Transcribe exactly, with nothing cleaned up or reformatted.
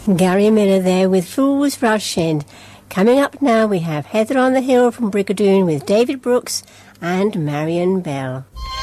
Gary Miller there with Fool's Rush. And coming up now we have Heather on the Hill from Brigadoon with David Brooks and Marion Bell.